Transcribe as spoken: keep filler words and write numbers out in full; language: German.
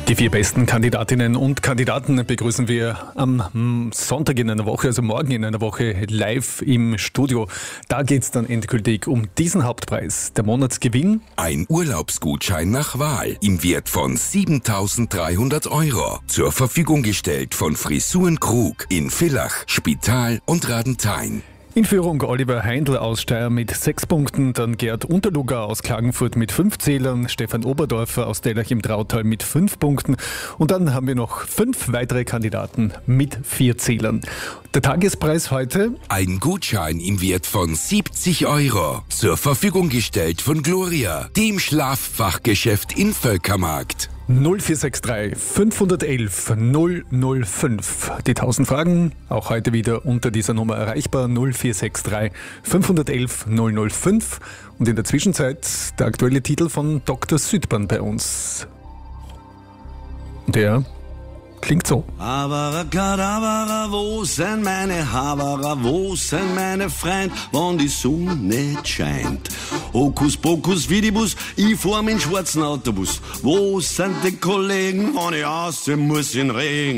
Die vier besten Kandidatinnen und Kandidaten begrüßen wir am Sonntag in einer Woche, also morgen in einer Woche live im Studio. Da geht es dann endgültig um diesen Hauptpreis, der Monatsgewinn. Ein Urlaubsgutschein nach Wahl im Wert von siebentausenddreihundert Euro. Zur Verfügung gestellt von Frisuren Krug in Villach, Spital und Radenthein. In Führung Oliver Heindl aus Steyr mit sechs Punkten, dann Gerd Unterlugger aus Klagenfurt mit fünf Zählern, Stefan Oberdorfer aus Dellach im Trautal mit fünf Punkten und dann haben wir noch fünf weitere Kandidaten mit vier Zählern. Der Tagespreis heute? Ein Gutschein im Wert von siebzig Euro. Zur Verfügung gestellt von Gloria, dem Schlaffachgeschäft in Völkermarkt. null vier sechs drei fünf eins eins null null fünf. Die tausend Fragen, auch heute wieder unter dieser Nummer erreichbar, null vier sechs drei fünf eins eins null null fünf. Und in der Zwischenzeit der aktuelle Titel von Doktor Südbahn bei uns. Der klingt so. Abracadabra, wo sind meine Haberer, wo sind meine Freund, wann die Sonne nicht scheint? Hokus pokus vidibus, ich fahr mit schwarzen Autobus. Wo sind die Kollegen, wann ich aussehen muss in Regen?